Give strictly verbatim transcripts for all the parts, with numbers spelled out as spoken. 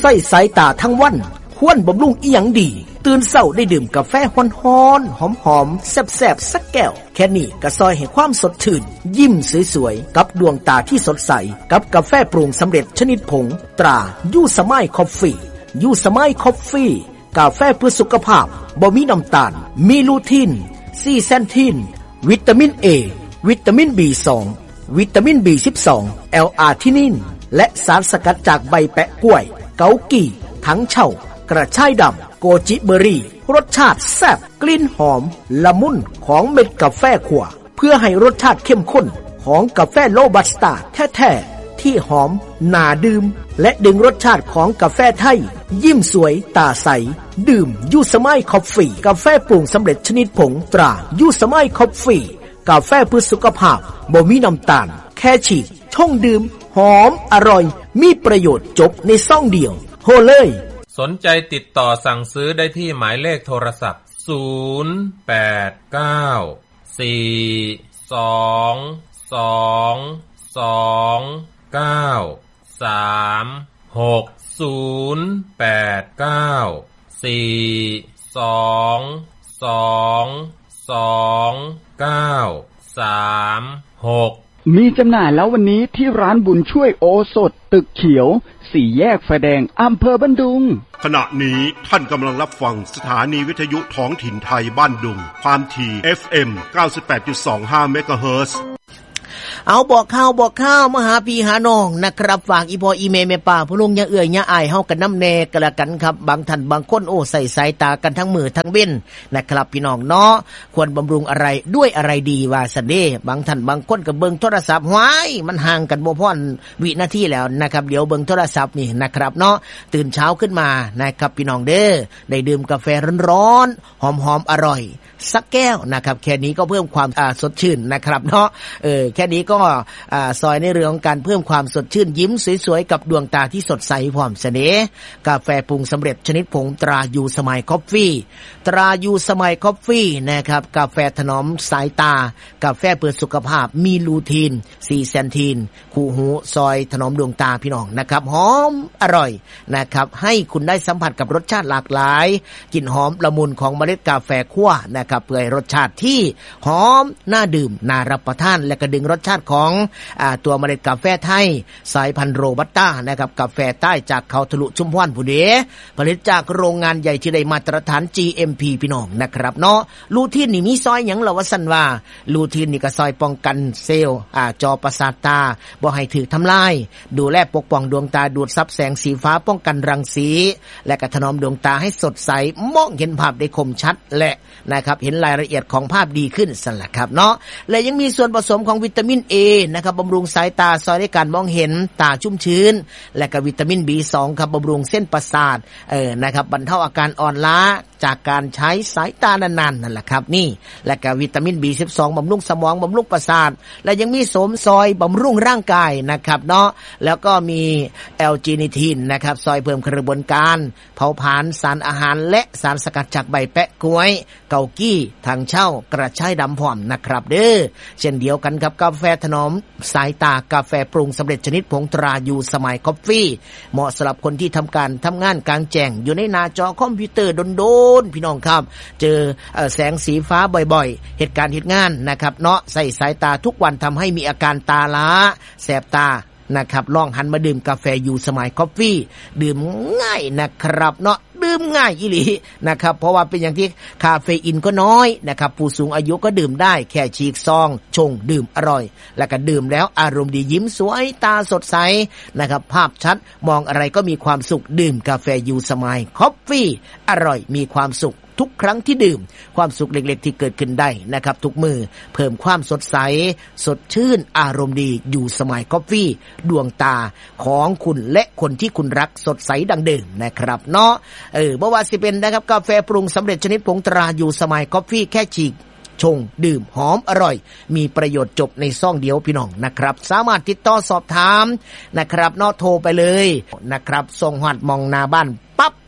ใส่สายตาทั้งวันควรบำรุงอีหยังดีตื่นเช้าได้ดื่มกาแฟฮ้อนๆหอมๆแซ่บๆสักแก้วแค่นี้ก็ซอยให้ความสดชื่นยิ้มสวยๆกับดวงตาที่สดใสกับกาแฟปรุงสำเร็จชนิดผงตรายูสมัยคอฟฟี่ยูสมัยคอฟฟี่กาแฟเพื่อสุขภาพบ่มีน้ำตาลมีลูทีนซีแซนทินวิตามิน A วิตามิน บี สอง วิตามิน บี สิบสอง แอล อาร์ ทินินและสารสกัดจากใบแปะกล้วยเกากี่ถังเช่ากระชายดำโกจิเบอรี่รสชาติแซ่บกลิ่นหอมละมุนของเม็ดกาแฟขั่วเพื่อให้รสชาติเข้มข้นของกาแฟโรบัสต้าแท้ๆที่หอมน่าดื่มและดึงรสชาติของกาแฟไทยยิ้มสวยตาใสดื่มยูสมัยคอฟฟี่กาแฟปรุงสำเร็จชนิดผงตรายูสมัยคอฟฟี่กาแฟเพื่อสุขภาพบ่มีน้ำตาลแค่ฉีดชงดื่มหอมอร่อยมีประโยชน์จบในซองเดียวโทรเลยสนใจติดต่อสั่งซื้อได้ที่หมายเลขโทรศัพท์ศูนย์ แปด เก้า สี่ สอง สอง สอง เก้า สาม หก ศูนย์ แปด เก้า สี่ สอง สอง สอง เก้า สาม หกมีจำหน่ายแล้ววันนี้ที่ร้านบุญช่วยโอสถตึกเขียวสี่แยกไฟแดงอำเภอบ้านดุงขณะนี้ท่านกำลังรับฟังสถานีวิทยุท้องถิ่นไทยบ้านดุงความถี่ เอฟ เอ็ม เก้าสิบแปดจุดสองห้า เมกะเฮิรตซ์เอาบอกข้าวบอกข้าวมาหาพี่หาน้องนะครับฝากอีพออีเมแม่ป้าผู้ลุงยะเอื้อยยะอายเฮากันน้ำแน่กันละกันครับบางท่านบางคนโอ้ใส่สายตากันทั้งมือทั้งเบ้นนะครับพี่น้องเนาะควรบำรุงอะไรด้วยอะไรดีว่าซั่นเด้บางท่านบางคนก็เบิ่งโทรศัพท์ห้วยมันห่างกันบ่พอวินาทีแล้วนะครับเดี๋ยวเบิ่งโทรศัพท์นี่นะครับเนาะตื่นเช้าขึ้นมานะครับพี่น้องเด้อได้ดื่มกาแฟร้อนๆหอมๆอร่อยสักแก้วนะครับแค่นี้ก็เพิ่มความอ่าสดชื่นนะครับเนาะเออแค่นี้ก็อ่าซอยในเรื่องของการเพิ่มความสดชื่นยิ้มสวยๆกับดวงตาที่สดใสพร้อมเสน่ห์กาแฟปรุงสำเร็จชนิดผงตรายูสมัยคอฟฟี่ตรายูสมัยคอฟฟี่นะครับกาแฟถนอมสายตากาแฟเพื่อสุขภาพมีลูทีนซีแซนทีนคู่หูซอยถนอมดวงตาพี่น้องนะครับหอมอร่อยนะครับให้คุณได้สัมผัสกับรสชาติหลากหลายกลิ่นหอมละมุนของเมล็ดกาแฟคั่วนะครับเพื่อให้รสชาติที่หอมน่าดื่มน่ารับประทานและก็ดึงรสชาติของอ่าตัวเมล็ดกาแฟไทยสายพันธุ์โรบัสต้านะครับกาแฟใต้จากเขาทะลุชุมพรผู้เดผลิตจากโรงงานใหญ่ที่ได้มาตรฐาน จี เอ็ม พี พี่น้องนะครับเนาะลูทีนนี่มีซอยหยังล่ะว่าซั่นว่าลูทีนนี่ก็ซอยป้องกันเซลล์อ่าจอประสาทตาบ่ให้ถูกทำลายดูแลปกป้องดวงตาดูดซับแสงสีฟ้าป้องกันรังสีและก็ถนอมดวงตาให้สดใสมองเห็นภาพได้คมชัดและนะครับเห็นรายละเอียดของภาพดีขึ้นสั่นล่ะครับเนาะและยังมีส่วนผสมของวิตามิน A นะครับบำรุงสายตาซอยในการมองเห็นตาชุ่มชื้นและก็วิตามิน บี สอง ครับบำรุงเส้นประสาทเออนะครับบรรเทาอาการอ่อนล้าจากการใช้สายตานานๆนั่นแหละครับนี่และก็วิตามิน บี สิบสอง บำรุงสมองบำรุงประสาทและยังมีโสมซอยบำรุงร่างกายนะครับเนาะแล้วก็มีแอลจินิทินนะครับซอยเพิ่มกระบวนการเผาผลาญสารอาหารและสารสกัดจากใบแปะกล้วยเกากี้ทางเช่ากระชายดำพร้อมนะครับเด้อเช่นเดียวกันกับกาแฟถนอมสายตากาแฟปรุงสำเร็จชนิดผงตรายูสมัยคอฟฟี่เหมาะสำหรับคนที่ทำการทำงานกลางแจ้งอยู่ในหน้าจอคอมพิวเตอร์โดนๆพี่น้องครับเจอแสงสีฟ้าบ่อยๆเหตุการณ์เหตุงานนะครับเนาะใส่สายตาทุกวันทำให้มีอาการตาล้าแสบตานะครับลองหันมาดื่มกาแฟยูสมัยคอฟฟี่ดื่มง่ายนะครับเนาะดื่มง่ายอีหลีนะครับเพราะว่าเป็นอย่างที่คาเฟอีนก็น้อยนะครับผู้สูงอายุก็ดื่มได้แค่ฉีกซองชงดื่มอร่อยแล้วก็ดื่มแล้วอารมณ์ดียิ้มสวยตาสดใสนะครับภาพชัดมองอะไรก็มีความสุขดื่มกาแฟยูสมัยคอฟฟี่อร่อยมีความสุขทุกครั้งที่ดื่มความสุขเล็กๆที่เกิดขึ้นได้นะครับทุกมือเพิ่มความสดใสสดชื่นอารมณ์ดีอยู่สมัยกาแฟดวงตาของคุณและคนที่คุณรักสดใสดังเดิมนะครับเนาะเออบ่ว่าสิเป็นนะครับกาแฟปรุงสำเร็จชนิดผงตราอยู่สมัยกาแฟแค่ฉีกชงดื่มหอมอร่อยมีประโยชน์จบในซองเดียวพี่น้องนะครับสามารถติดต่อสอบถามนะครับเนาะโทรไปเลยนะครับส่งฮอดมองหน้าบ้านปั๊บโหลด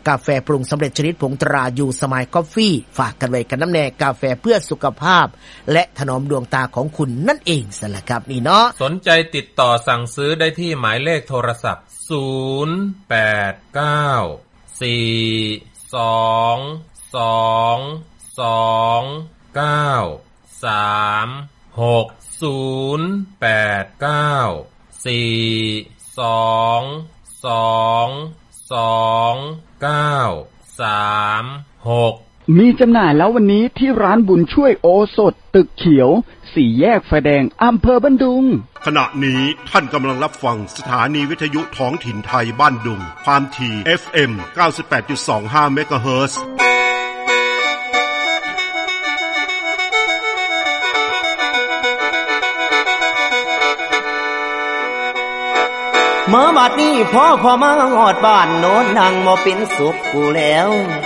กาแฟปรุงสำเร็จชนิดผงตรายูสมายกาแฟฝากกันไว้กันน้ำแน่กาแฟเพื่อสุขภาพและถนอมดวงตาของคุณนั่นเองสิล่ะครับนี่เนาะสนใจติดต่อสั่งซื้อได้ที่หมายเลขโทรศัพท์ศูนย์ แปด เก้า สี่ สอง สอง สอง เก้า สาม หก ศูนย์ แปด เก้า สี่ สอง สอง สอง เก้า สาม หกมีจำหน่ายแล้ววันนี้ที่ร้านบุญช่วยโอสถตึกเขียวสี่แยกไฟแดงอำเภอบ้านดุงขณะนี้ท่านกำลังรับฟังสถานีวิทยุท้องถิ่นไทยบ้านดุงความถี่ เอฟ เอ็ม เก้าสิบแปดจุดสองห้า เมกะเฮิรตซ์เมื่อบัดนี้พ่อพอมาหอดบ้านโน้นนางบ่เป็นสุขกูแล้ว